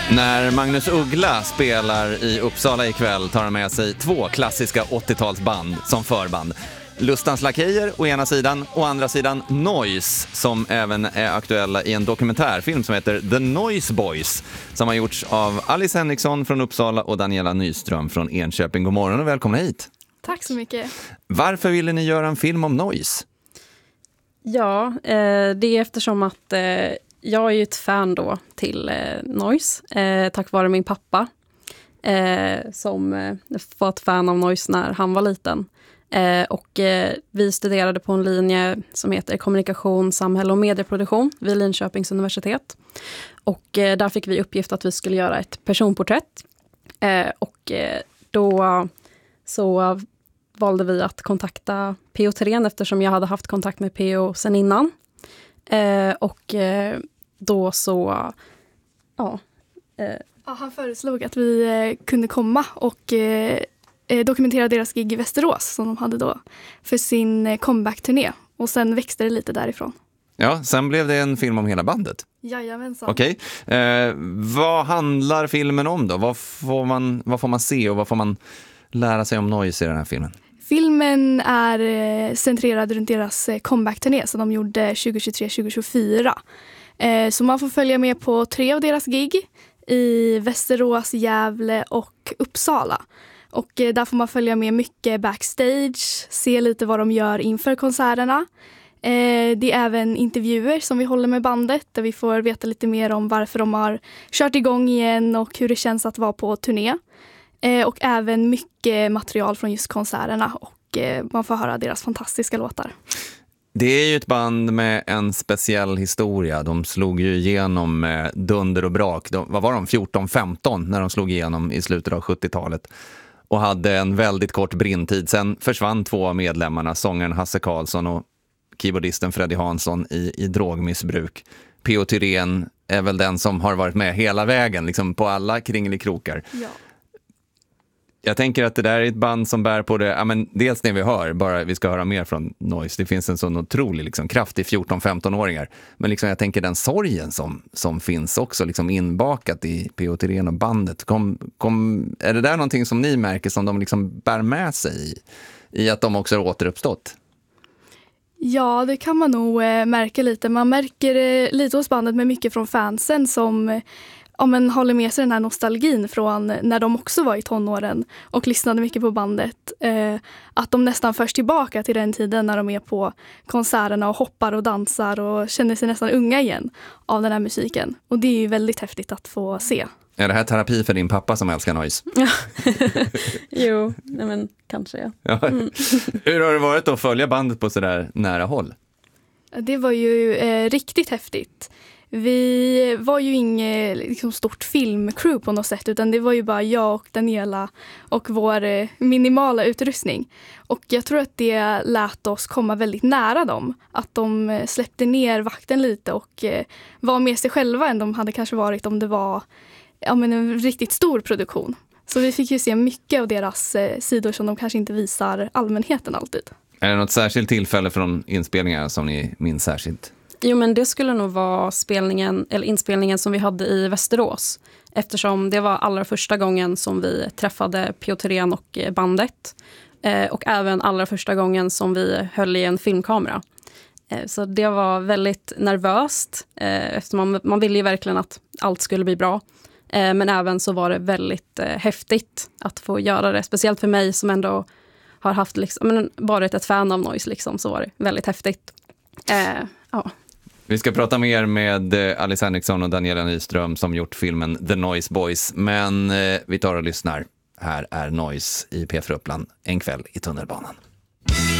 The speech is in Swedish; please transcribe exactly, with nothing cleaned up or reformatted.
När Magnus Uggla spelar i Uppsala ikväll tar han med sig två klassiska åttiotalsband som förband. Lustans Lakejer å ena sidan och andra sidan Noise, som även är aktuella i en dokumentärfilm som heter The Noise Boys, som har gjorts av Alice Henriksson från Uppsala och Daniela Nyström från Enköping. God morgon och välkomna hit. Tack så mycket. Varför ville ni göra en film om Noise? Ja, eh, det är eftersom att eh, jag är ju ett fan då till eh, Noise, eh, tack vare min pappa eh, som eh, var ett fan av Noise när han var liten. Eh, och eh, vi studerade på en linje som heter kommunikation, samhälle och medieproduktion vid Linköpings universitet. Och eh, där fick vi uppgift att vi skulle göra ett personporträtt. Eh, och eh, då så valde vi att kontakta P O Thyrén eftersom jag hade haft kontakt med P O sen innan. Eh, och eh, då så, ja. Eh. ja. Han föreslog att vi eh, kunde komma och eh, dokumentera deras gig i Västerås som de hade då för sin eh, comeback-turné. Och sen växte det lite därifrån. Ja, sen blev det en film om hela bandet. Jajamensan. Okej. Eh, vad handlar filmen om då? Vad får man, vad får man se och vad får man lära sig om Noise i den här filmen? Filmen är eh, centrerad runt deras eh, comeback-turné som de gjorde tjugohundratjugotre tjugotjugofyra. Eh, så man får följa med på tre av deras gig i Västerås, Gävle och Uppsala. Och eh, där får man följa med mycket backstage, se lite vad de gör inför konserterna. Eh, det är även intervjuer som vi håller med bandet där vi får veta lite mer om varför de har kört igång igen och hur det känns att vara på turné. Eh, och även mycket material från just konserterna och eh, man får höra deras fantastiska låtar. Det är ju ett band med en speciell historia. De slog ju igenom med dunder och brak. De, vad var de? fjorton femton när de slog igenom i slutet av sjuttiotalet. Och hade en väldigt kort brintid. Sen försvann två av medlemmarna, sångaren Hasse Karlsson och keyboardisten Freddy Hansson i, i drogmissbruk. P O Thyrén är väl den som har varit med hela vägen, liksom på alla kringelikrokar. Ja. Jag tänker att det där är ett band som bär på det, ja, men dels när vi hör, bara vi ska höra mer från Noise, det finns en sån otrolig liksom, kraft i fjorton femton-åringar. Men liksom, jag tänker den sorgen som, som finns också liksom, inbakat i P O Thyrén och bandet. Kom, kom, är det där någonting som ni märker som de liksom bär med sig i, i att de också har återuppstått? Ja, det kan man nog eh, märka lite. Man märker eh, lite hos bandet med mycket från fansen som eh, ja, men håller med sig den här nostalgin från när de också var i tonåren och lyssnade mycket på bandet. Eh, att de nästan förs tillbaka till den tiden när de är på konserterna och hoppar och dansar och känner sig nästan unga igen av den här musiken. Och det är ju väldigt häftigt att få se. Är det här terapi för din pappa som älskar Noise? Ja. Jo, nej men kanske ja. ja. Mm. Hur har det varit att följa bandet på sådär nära håll? Det var ju eh, riktigt häftigt. Vi var ju inget liksom, stort filmcrew på något sätt utan det var ju bara jag och Daniela och vår eh, minimala utrustning. Och jag tror att det lät oss komma väldigt nära dem. Att de eh, släppte ner vakten lite och eh, var med sig själva än de hade kanske varit om det var ja, men en riktigt stor produktion. Så vi fick ju se mycket av deras eh, sidor som de kanske inte visar allmänheten alltid. Är det något särskilt tillfälle från inspelningar som ni minns särskilt? Jo, men det skulle nog vara spelningen, eller inspelningen som vi hade i Västerås. Eftersom det var allra första gången som vi träffade P O Thyrén och bandet. Eh, och även allra första gången som vi höll i en filmkamera. Eh, så det var väldigt nervöst. Eh, eftersom man, man ville ju verkligen att allt skulle bli bra. Eh, men även så var det väldigt eh, häftigt att få göra det. Speciellt för mig som ändå har haft liksom, men varit ett fan av Noise. Liksom, så var det väldigt häftigt. Eh, ja. Vi ska prata mer med Alice Henriksson och Daniela Nyström som gjort filmen The Noise Boys. Men eh, vi tar och lyssnar. Här är Noise i P fyra Uppland en kväll i tunnelbanan.